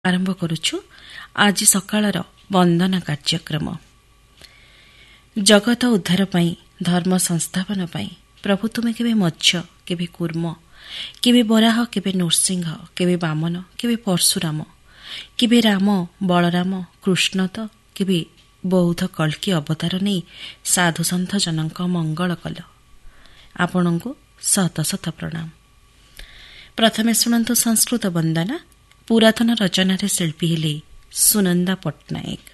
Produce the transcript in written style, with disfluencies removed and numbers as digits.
ଆରମ୍ଭ କରୁଛୁ ଆଜି ସକାଳର ବନ୍ଦନା କାର୍ଯ୍ୟକ୍ରମ। ଜଗତ ଉଦ୍ଧାର ପାଇଁ, ଧର୍ମ ସଂସ୍ଥାପନ ପାଇଁ ପ୍ରଭୁ ତୁମେ କେବେ ମତ୍ସ୍ୟ, କେବେ କୁର୍ମ, କେବେ ବରାହ, କେବେ ନୃସିଂହ, କେବେ ବାମନ, କେବେ ପରଶୁରାମ, କେବେ ରାମ, ବଳରାମ, କୃଷ୍ଣ ତ କେବେ ବୌଦ୍ଧ କଳ୍କି ଅବତାର ନେଇ ସାଧୁସନ୍ଥ ଜନଙ୍କ ମଙ୍ଗଳ କଲ। ଆପଣଙ୍କୁ ଶତ ଶତ ପ୍ରଣାମ। ପ୍ରଥମେ ଶୁଣନ୍ତୁ ସଂସ୍କୃତ ବନ୍ଦନା। ପୁରାତନ ରଚନାରେ ଶିଳ୍ପୀ ହେଲେ ସୁନନ୍ଦା ପଟ୍ଟନାୟକ।